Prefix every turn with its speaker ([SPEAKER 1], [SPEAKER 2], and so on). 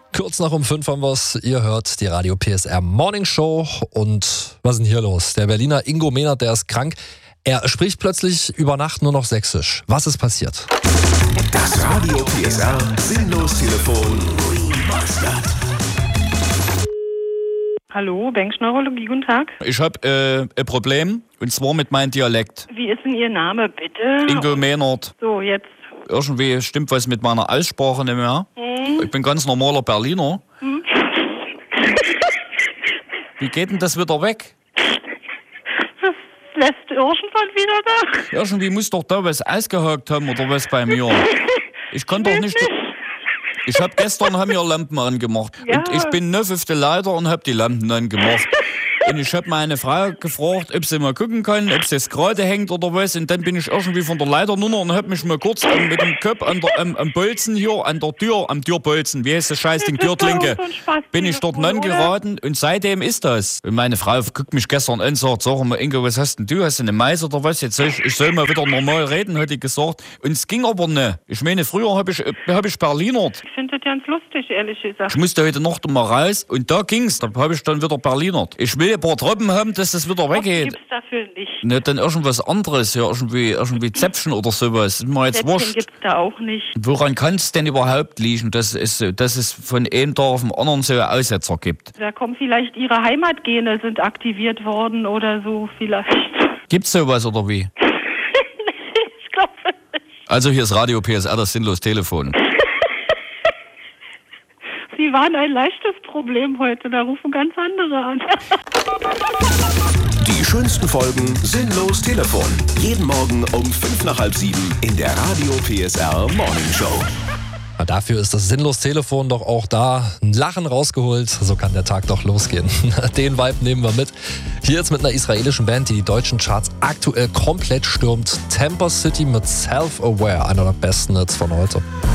[SPEAKER 1] Kurz nach um 5 haben wir's. Ihr hört die Radio PSR Morning Show. Und was ist denn hier los? Der Berliner Ingo Mehnert, der ist krank. Er spricht plötzlich über Nacht nur noch Sächsisch. Was ist passiert?
[SPEAKER 2] Das Radio PSR Sinnlos-Telefon.
[SPEAKER 3] Hallo, Bankneurologie, guten Tag.
[SPEAKER 4] Ich habe ein Problem, und zwar mit meinem Dialekt.
[SPEAKER 3] Wie ist denn Ihr Name, bitte?
[SPEAKER 4] Ingo Mehnert.
[SPEAKER 3] So, jetzt.
[SPEAKER 4] Irgendwie stimmt was mit meiner Aussprache nicht mehr. Ich bin ganz normaler Berliner. Wie geht denn das wieder weg?
[SPEAKER 3] Das lässt irgendwann wieder da.
[SPEAKER 4] Irgendwie muss doch da was ausgehakt haben oder was bei mir. Ich kann doch nicht... Gestern haben wir Lampen angemacht.
[SPEAKER 3] Ja.
[SPEAKER 4] Und ich bin neu auf der Leiter und habe die Lampen angemacht. Und ich habe meine Frau gefragt, ob sie mal gucken kann, ob sie es gerade hängt oder was. Und dann bin ich irgendwie von der Leiter runter und habe mich mal kurz mit dem Kopf am Bolzen hier, an der Tür, am Türbolzen, wie heißt das Scheißding, Türklinke, bin ich dort geraten und seitdem ist das. Und meine Frau guckt mich gestern an und sagt, sag mal Ingo, was hast denn du? Hast du eine Mais oder was? Jetzt ich soll mal wieder normal reden, hat die gesagt. Und es ging aber nicht. Ich meine, früher hab ich Berlinert.
[SPEAKER 3] Ich finde das ganz lustig, ehrlich gesagt.
[SPEAKER 4] Ich musste heute Nacht mal raus und da ging's. Da habe ich dann wieder Berlinert. Ich will ein paar Tropfen haben, dass das wieder weggeht.
[SPEAKER 3] Gibt's dafür nicht.
[SPEAKER 4] Ne, dann irgendwas anderes, ja, irgendwie Zäpfchen oder sowas. Mal jetzt
[SPEAKER 3] Sätzchen
[SPEAKER 4] wurscht.
[SPEAKER 3] gibt's da auch nicht.
[SPEAKER 4] Woran kann es denn überhaupt liegen, dass es von einem Tag auf den anderen so Aussetzer gibt?
[SPEAKER 3] Da kommen vielleicht Ihre Heimatgene sind aktiviert worden oder so vielleicht.
[SPEAKER 4] Gibt's sowas oder wie?
[SPEAKER 3] Ich glaube nicht.
[SPEAKER 4] Also hier ist Radio PSR, das Sinnlos-Telefon.
[SPEAKER 3] Sie waren ein leichtes Problem heute, da rufen ganz andere an.
[SPEAKER 2] Die schönsten Folgen Sinnlos-Telefon. Jeden Morgen um 6:55 in der Radio PSR Morning Show.
[SPEAKER 1] Na, dafür ist das Sinnlos-Telefon doch auch da. Ein Lachen rausgeholt, so kann der Tag doch losgehen. Den Vibe nehmen wir mit. Hier jetzt mit einer israelischen Band, die deutschen Charts aktuell komplett stürmt. Temper City mit Self-Aware, einer der besten Hits von heute.